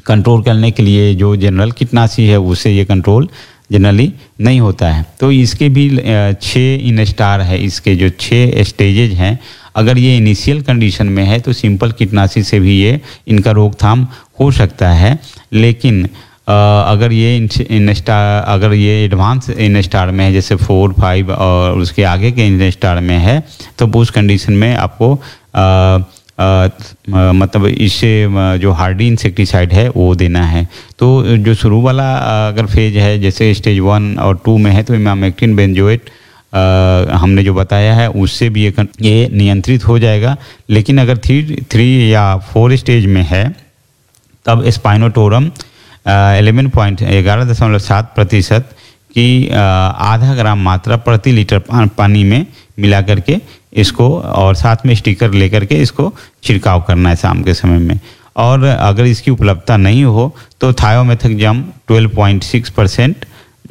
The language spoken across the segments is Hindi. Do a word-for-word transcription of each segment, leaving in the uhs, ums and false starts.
कंट्रोल करने के लिए जो जनरल कीटनाशी है उससे ये कंट्रोल जनरली नहीं होता है। तो इसके भी छः इन स्टार है, इसके जो छः स्टेजेज हैं, अगर ये इनिशियल कंडीशन में है तो सिंपल कीटनाशी से भी ये इनका रोकथाम हो सकता है। लेकिन आ, अगर ये इन स्टार अगर ये एडवांस इन स्टार में है, जैसे फोर फाइव और उसके आगे के इन स्टार में है, तो उस कंडीशन में आपको आ, आ, मतलब इससे जो हार्डी इंसेक्टिसाइड है वो देना है। तो जो शुरू वाला अगर फेज है, जैसे स्टेज वन और टू में है, तो इमामेक्टिन बेंजोएट हमने जो बताया है उससे भी ये ये नियंत्रित हो जाएगा। लेकिन अगर थ्री थ्री या फोर स्टेज में है तब स्पाइनोटोरम एलेवन पॉइंट ग्यारह दशमलव सात प्रतिशत की आधा ग्राम मात्रा प्रति लीटर पानी में मिला करके इसको और साथ में स्टिकर लेकर के इसको छिड़काव करना है शाम के समय में। और अगर इसकी उपलब्धता नहीं हो तो थायोमेथाक्सम ट्वेल्व पॉइंट सिक्स परसेंट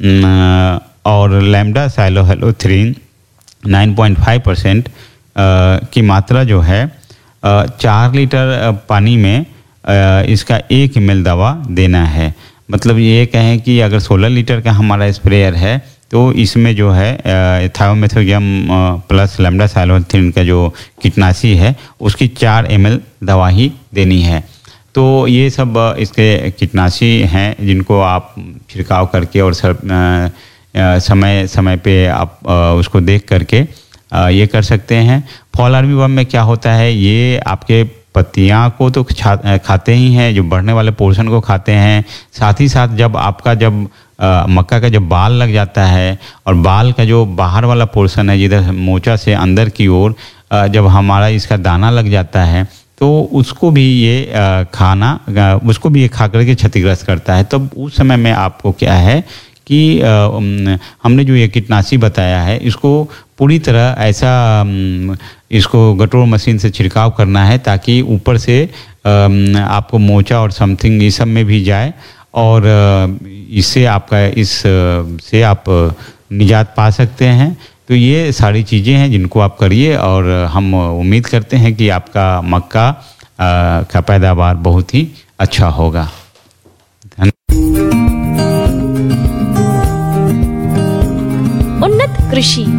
और lambda साइलोहेलोथ्रीन nine point five percent की मात्रा जो है चार लीटर पानी में इसका एक एम एल दवा देना है। मतलब ये कहें कि अगर सोलह लीटर का हमारा स्प्रेयर है तो इसमें जो है थायोमेथाक्सम प्लस लैम्डा साइलोहेलोथ्रीन का जो कीटनाशी है उसकी चार एम एल दवा ही देनी है। तो ये सब इसके कीटनाशी हैं जिनको आप छिड़काव करके और सब समय समय पे आप उसको देख करके ये कर सकते हैं। फॉल आर्मीवर्म में क्या होता है, ये आपके पत्तियां को तो खाते ही हैं, जो बढ़ने वाले पोर्शन को खाते हैं, साथ ही साथ जब आपका जब आ, मक्का का जब बाल लग जाता है और बाल का जो बाहर वाला पोर्शन है जिधर मोचा से अंदर की ओर जब हमारा इसका दाना लग जाता है तो उसको भी ये आ, खाना आ, उसको भी ये खा करके क्षतिग्रस्त करता है। तब उस समय में आपको क्या है कि आ, हमने जो ये कीटनाशी बताया है इसको पूरी तरह ऐसा इसको गटोर मशीन से छिड़काव करना है ताकि ऊपर से आपको मोचा और समथिंग इस सब में भी जाए और इससे आपका इस से आप निजात पा सकते हैं। तो ये सारी चीज़ें हैं जिनको आप करिए और हम उम्मीद करते हैं कि आपका मक्का का पैदावार बहुत ही अच्छा होगा। उन्नत कृषि